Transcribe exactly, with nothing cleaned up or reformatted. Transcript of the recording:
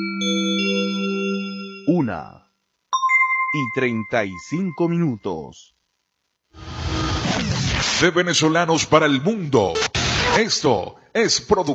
Una y treinta y cinco minutos. De venezolanos para el mundo. Esto es producción.